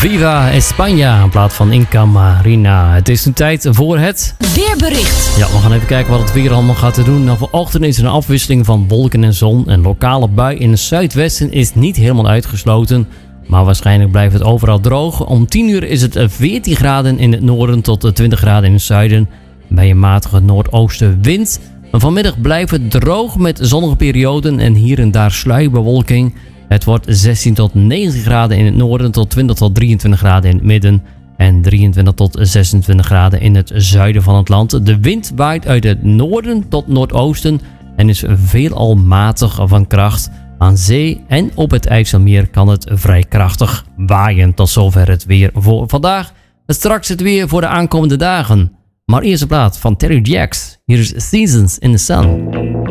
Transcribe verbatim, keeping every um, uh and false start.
Viva España in plaats van Inca Marina. Het is nu tijd voor het weerbericht. Ja, we gaan even kijken wat het weer allemaal gaat doen. Nou, vanochtend is er een afwisseling van wolken en zon. Een lokale bui in het zuidwesten is niet helemaal uitgesloten. Maar waarschijnlijk blijft het overal droog. Om tien uur is het veertien graden in het noorden tot twintig graden in het zuiden. Bij een matige noordoostenwind. Vanmiddag blijft het droog met zonnige perioden en hier en daar sluierbewolking. Het wordt zestien tot negentien graden in het noorden tot twintig tot drieëntwintig graden in het midden. En drieëntwintig tot zesentwintig graden in het zuiden van het land. De wind waait uit het noorden tot noordoosten en is veelal matig van kracht. Aan zee en op het IJsselmeer kan het vrij krachtig waaien. Tot zover het weer voor vandaag. Straks het weer voor de aankomende dagen. Maar eerst een plaat van Terry Jacks. Hier is Seasons in the Sun.